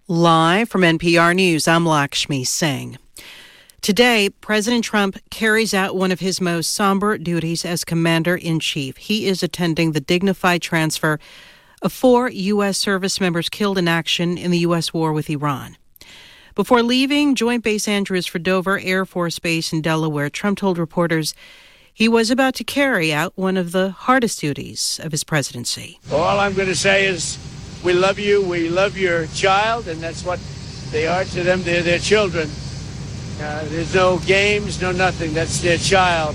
Live from NPR News, I'm Lakshmi Singh. Today, President Trump carries out one of his most somber duties as commander-in-chief. He is attending the dignified transfer of 4 U.S. service members killed in action in the U.S. war with Iran. Before leaving Joint Base Andrews for Dover Air Force Base in Delaware, Trump told reporters he was about to carry out one of the hardest duties of his presidency. All I'm going to say is we love you, we love your child, and that's what they are to them. They're their children. There's no games, no nothing. That's their child.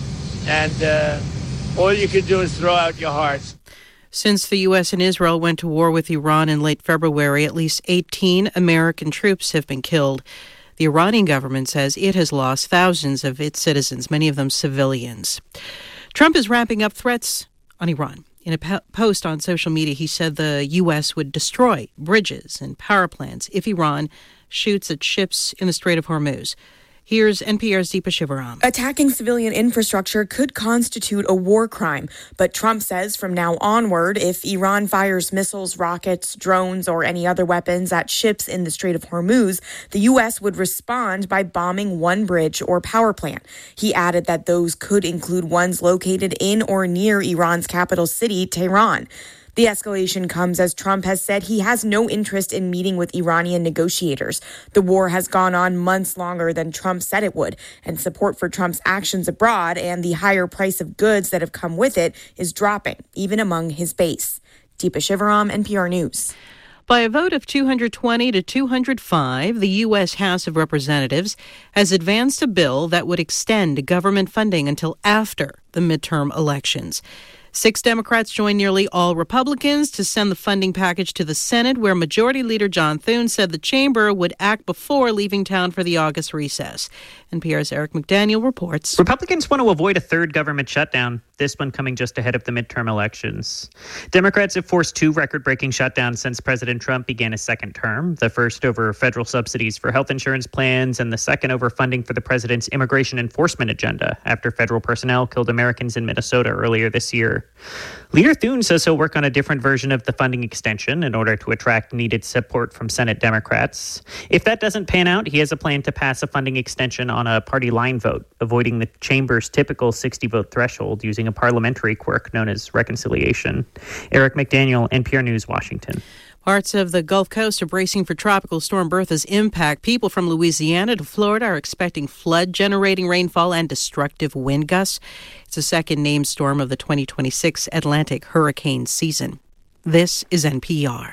And all you can do is throw out your hearts. Since the U.S. and Israel went to war with Iran in late February, at least 18 American troops have been killed. The Iranian government says it has lost thousands of its citizens, many of them civilians. Trump is ramping up threats on Iran. In a post on social media, he said the U.S. would destroy bridges and power plants if Iran shoots at ships in the Strait of Hormuz. Here's NPR's Deepa Shivaram. Attacking civilian infrastructure could constitute a war crime, but Trump says from now onward, if Iran fires missiles, rockets, drones, or any other weapons at ships in the Strait of Hormuz, the U.S. would respond by bombing one bridge or power plant. He added that those could include ones located in or near Iran's capital city, Tehran. The escalation comes as Trump has said he has no interest in meeting with Iranian negotiators. The war has gone on months longer than Trump said it would, and support for Trump's actions abroad and the higher price of goods that have come with it is dropping, even among his base. Deepa Shivaram, NPR News. By a vote of 220 to 205, the U.S. House of Representatives has advanced a bill that would extend government funding until after the midterm elections. 6 Democrats joined nearly all Republicans to send the funding package to the Senate, where Majority Leader John Thune said the chamber would act before leaving town for the August recess. NPR's Eric McDaniel reports. Republicans want to avoid a third government shutdown, this one coming just ahead of the midterm elections. Democrats have forced 2 record-breaking shutdowns since President Trump began his second term, the first over federal subsidies for health insurance plans and the second over funding for the president's immigration enforcement agenda after federal personnel killed Americans in Minnesota earlier this year. Leader Thune says he'll work on a different version of the funding extension in order to attract needed support from Senate Democrats. If that doesn't pan out, he has a plan to pass a funding extension on a party line vote, avoiding the chamber's typical 60-vote threshold using a parliamentary quirk known as reconciliation. Eric McDaniel, NPR News, Washington. Parts of the Gulf Coast are bracing for Tropical Storm Bertha's impact. People from Louisiana to Florida are expecting flood-generating rainfall and destructive wind gusts. It's the second named storm of the 2026 Atlantic hurricane season. This is NPR.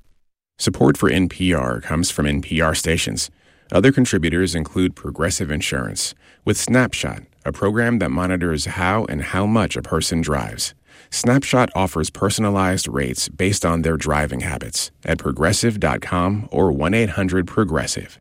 Support for NPR comes from NPR stations. Other contributors include Progressive Insurance, with Snapshot, a program that monitors how and how much a person drives. Snapshot offers personalized rates based on their driving habits at progressive.com or 1-800-PROGRESSIVE.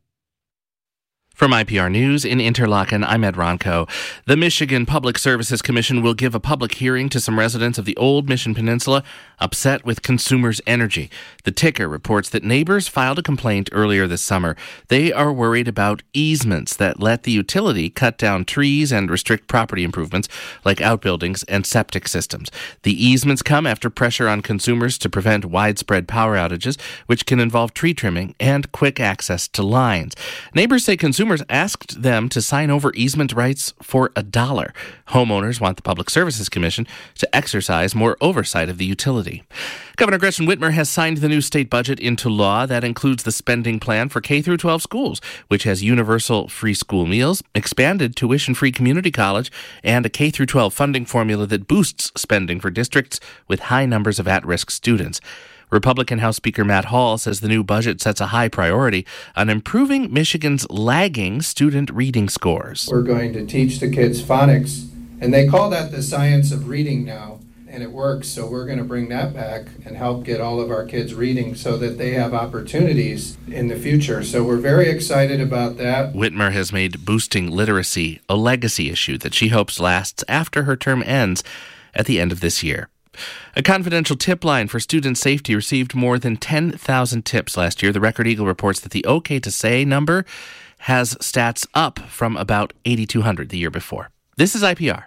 From IPR News in Interlaken, I'm Ed Ronco. The Michigan Public Services Commission will give a public hearing to some residents of the Old Mission Peninsula upset with Consumers Energy. The Ticker reports that neighbors filed a complaint earlier this summer. They are worried about easements that let the utility cut down trees and restrict property improvements like outbuildings and septic systems. The easements come after pressure on consumers to prevent widespread power outages, which can involve tree trimming and quick access to lines. Neighbors say consumers asked them to sign over easement rights for $1. Homeowners want the Public Services Commission to exercise more oversight of the utility. Governor Gretchen Whitmer has signed the new state budget into law that includes the spending plan for K-12 schools, which has universal free school meals, expanded tuition-free community college, and a K-12 funding formula that boosts spending for districts with high numbers of at-risk students. Republican House Speaker Matt Hall says the new budget sets a high priority on improving Michigan's lagging student reading scores. We're going to teach the kids phonics, and they call that the science of reading now, and it works. So we're going to bring that back and help get all of our kids reading so that they have opportunities in the future. So we're very excited about that. Whitmer has made boosting literacy a legacy issue that she hopes lasts after her term ends at the end of this year. A confidential tip line for student safety received more than 10,000 tips last year. The Record Eagle reports that the OK to Say number has stats up from about 8,200 the year before. This is IPR.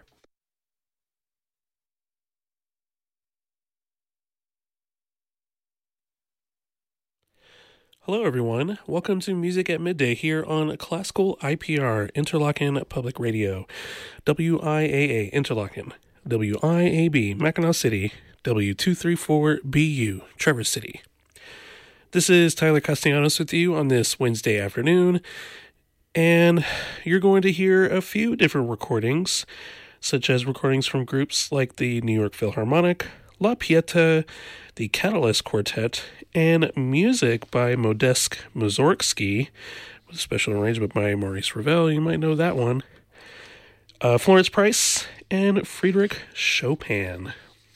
Hello, everyone. Welcome to Music at Midday here on Classical IPR, Interlochen Public Radio, WIAA Interlochen, WIAB Mackinac City, W234BU Traverse City. This is Tyler Castellanos with you on this Wednesday afternoon, and you're going to hear a few different recordings, such as recordings from groups like the New York Philharmonic, La Pieta, the Catalyst Quartet, and music by Modest Mussorgsky, with a special arrangement by Maurice Ravel. You might know that one. Florence Price and Friedrich Chopin.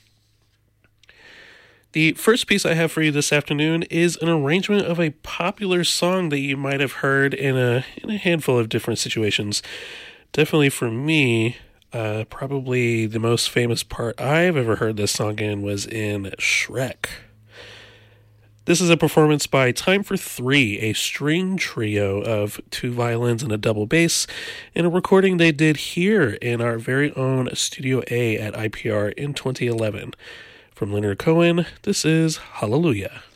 The first piece I have for you this afternoon is an arrangement of a popular song that you might have heard in a handful of different situations. Definitely for me, probably the most famous part I've ever heard this song in was in Shrek. This is a performance by Time for Three, a string trio of 2 violins and a double bass, in a recording they did here in our very own Studio A at IPR in 2011. From Leonard Cohen, this is Hallelujah.